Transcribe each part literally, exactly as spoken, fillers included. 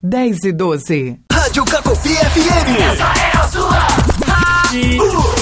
dez e doze. Rádio Cacofi F M. Essa é a sua rádio.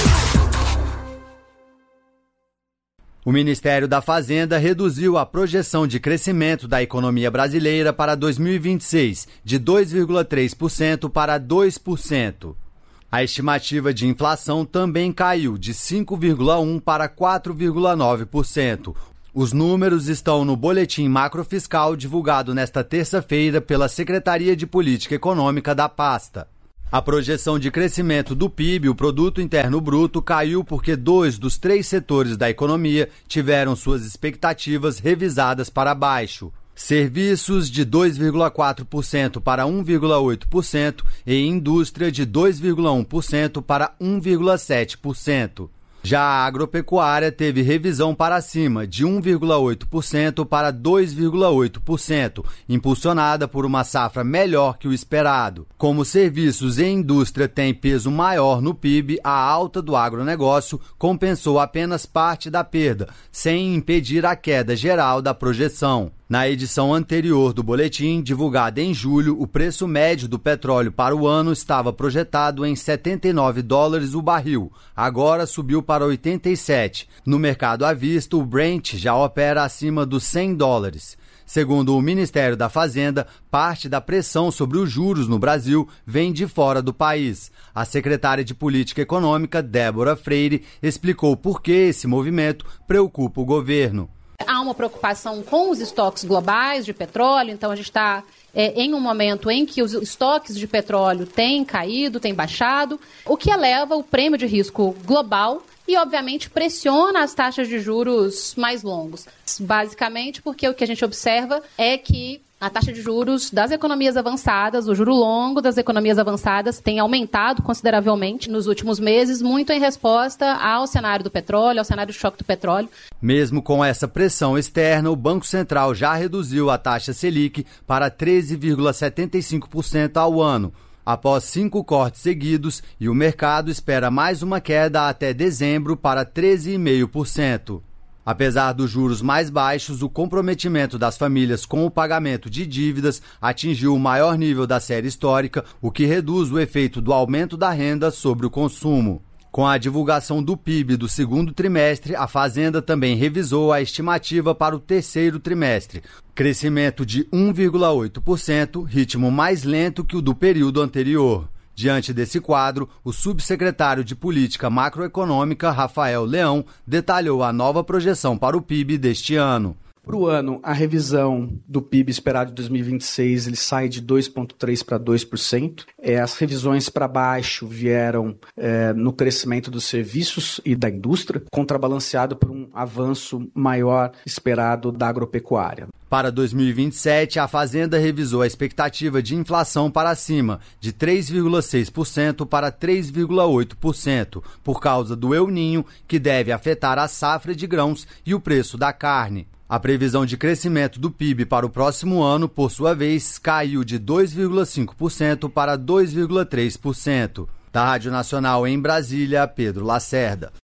O Ministério da Fazenda reduziu a projeção de crescimento da economia brasileira para dois mil e vinte e seis, de dois vírgula três por cento para dois por cento. A estimativa de inflação também caiu de cinco vírgula um por cento para quatro vírgula nove por cento. Os números estão no boletim macrofiscal divulgado nesta terça-feira pela Secretaria de Política Econômica da pasta. A projeção de crescimento do P I B, o Produto Interno Bruto, caiu porque dois dos três setores da economia tiveram suas expectativas revisadas para baixo. Serviços de dois vírgula quatro por cento para um vírgula oito por cento e indústria de dois vírgula um por cento para um vírgula sete por cento. Já a agropecuária teve revisão para cima, de um vírgula oito por cento para dois vírgula oito por cento, impulsionada por uma safra melhor que o esperado. Como serviços e indústria têm peso maior no P I B, a alta do agronegócio compensou apenas parte da perda, sem impedir a queda geral da projeção. Na edição anterior do boletim, divulgada em julho, o preço médio do petróleo para o ano estava projetado em setenta e nove dólares o barril. Agora subiu para oitenta e sete. No mercado à vista, o Brent já opera acima dos cem dólares. Segundo o Ministério da Fazenda, parte da pressão sobre os juros no Brasil vem de fora do país. A secretária de Política Econômica, Débora Freire, explicou por que esse movimento preocupa o governo. Há uma preocupação com os estoques globais de petróleo, então a gente está é, em um momento em que os estoques de petróleo têm caído, têm baixado, o que eleva o prêmio de risco global e, obviamente, pressiona as taxas de juros mais longos. Basicamente porque o que a gente observa é que a taxa de juros das economias avançadas, o juro longo das economias avançadas tem aumentado consideravelmente nos últimos meses, muito em resposta ao cenário do petróleo, ao cenário de choque do petróleo. Mesmo com essa pressão externa, o Banco Central já reduziu a taxa Selic para treze vírgula setenta e cinco por cento ao ano, após cinco cortes seguidos, e o mercado espera mais uma queda até dezembro para treze vírgula cinco por cento. Apesar dos juros mais baixos, o comprometimento das famílias com o pagamento de dívidas atingiu o maior nível da série histórica, o que reduz o efeito do aumento da renda sobre o consumo. Com a divulgação do P I B do segundo trimestre, a Fazenda também revisou a estimativa para o terceiro trimestre. Crescimento de um vírgula oito por cento, ritmo mais lento que o do período anterior. Diante desse quadro, o subsecretário de Política Macroeconômica, Rafael Leão, detalhou a nova projeção para o P I B deste ano. Para o ano, a revisão do P I B esperado de dois mil e vinte e seis ele sai de dois vírgula três por cento para dois por cento. É, as revisões para baixo vieram é, no crescimento dos serviços e da indústria, contrabalanceado por um avanço maior esperado da agropecuária. Para dois mil e vinte e sete, a Fazenda revisou a expectativa de inflação para cima, de três vírgula seis por cento para três vírgula oito por cento, por causa do El Niño, que deve afetar a safra de grãos e o preço da carne. A previsão de crescimento do P I B para o próximo ano, por sua vez, caiu de dois vírgula cinco por cento para dois vírgula três por cento. Da Rádio Nacional em Brasília, Pedro Lacerda.